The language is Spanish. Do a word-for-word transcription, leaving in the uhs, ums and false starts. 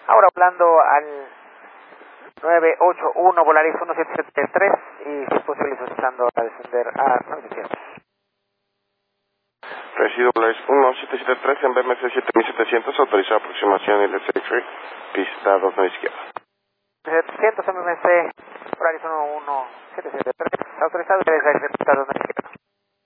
Ahora hablando al nueve ocho uno Volaris uno siete siete tres y si es posible solicitando a descender a novecientos. Recibo Volaris uno siete siete tres en B M C siete mil setecientos, autorizado aproximación L C X pista dos nueve izquierda. setecientos M M C Volaris uno uno siete siete tres, autorizado L C X pista dos nueve izquierda.